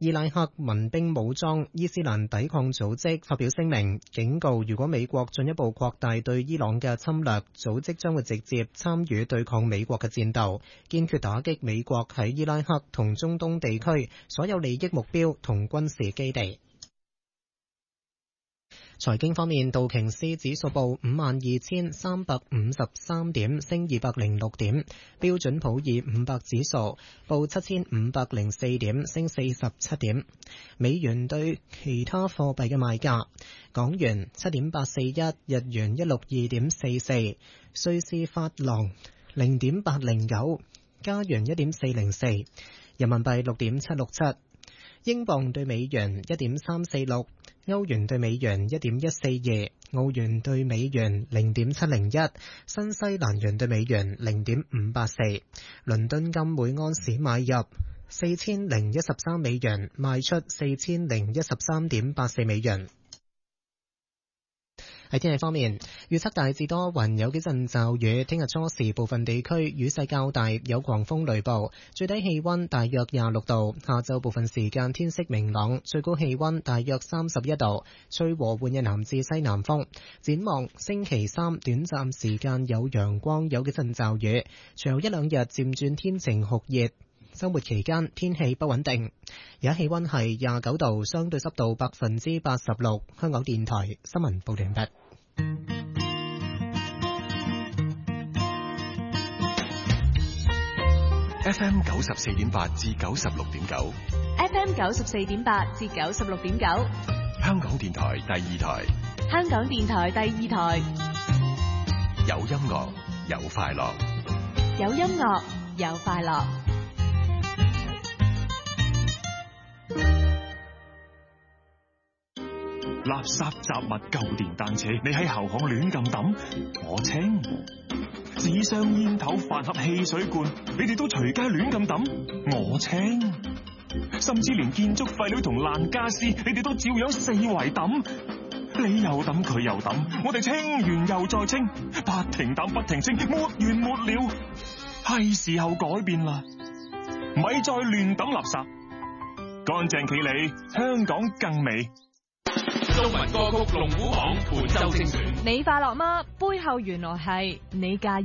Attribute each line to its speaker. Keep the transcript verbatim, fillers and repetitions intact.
Speaker 1: 伊拉克民兵武裝伊斯蘭抵抗組織發表聲明，警告如果美國進一步擴大對伊朗嘅侵略，組織將會直接參與對抗美國嘅戰鬥，堅決打擊美國喺伊拉克同中東地區所有利益目標同軍事基地。財經方面，道瓊斯指數報五萬二千三百五十三點，升二百零六點；標準普爾五百指數報七千五百零四點，升四十七點。美元對其他貨幣嘅賣價：港元七點八四一，日元一六二點四四，瑞士法郎零點八零九，加元一點四零四，人民幣六點七六七。英鎊對美元一點三四六，歐元對美元一點一四二，澳元對美元零點七零一，新西蘭元對美元零點五八四。倫敦金每安士買入四千零一十三美元，賣出四千零一十三點八四美元。喺天氣方面，預測大致多雲，有幾陣驟雨。聽日初時部分地區雨勢較大，有狂風雷暴。最低氣溫大約廿六度。下晝部分時間天色明朗，最高氣溫大約三十一度。吹和緩嘅南至西南風。展望星期三，短暫時間有陽光，有幾陣驟雨。隨後一兩日漸轉天晴酷熱。周末期間天氣不穩定，而家氣溫係廿九度，相對濕度百分之八十六。香港電台新聞報道完畢。
Speaker 2: F M 九十四點八至九十六點九
Speaker 3: ，F M 九十四點八至九十六點九，
Speaker 2: 香港電台第二台，
Speaker 3: 香港電台第二台，
Speaker 2: 有音樂有快樂，
Speaker 3: 有音樂有快樂。
Speaker 4: 垃圾雜物舊電單車，你喺後巷亂咁抌，我清；紙箱煙頭飯盒汽水罐，你哋都隨街亂咁抌，我清；甚至連建築廢料同爛家私，你哋都照樣四圍抌，你又抌佢又抌，我哋清完又再清，不停抌不停清，沒完沒了。係時候改變啦，咪再亂抌垃圾，乾淨企理，香港更美。
Speaker 5: 中文歌曲龍虎榜伴奏精選，
Speaker 3: 你快樂嗎？背後原來係你介